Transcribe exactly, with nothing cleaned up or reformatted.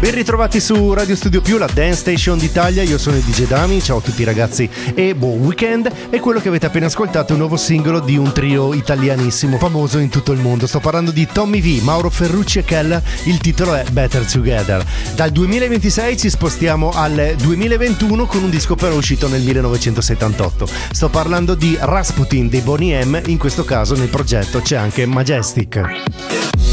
Ben ritrovati su Radio Studio Più, la Dance Station d'Italia. Io sono il D J Dami, ciao a tutti ragazzi e buon weekend. E quello che avete appena ascoltato è un nuovo singolo di un trio italianissimo, famoso in tutto il mondo. Sto parlando di Tommy V, Mauro Ferrucci e Kell. Il titolo è Better Together. Dal duemilaventisei ci spostiamo al duemilaventuno con un disco però uscito nel millenovecentosettantotto. Sto parlando di Rasputin dei Boney M, in questo caso nel progetto c'è anche Majestic.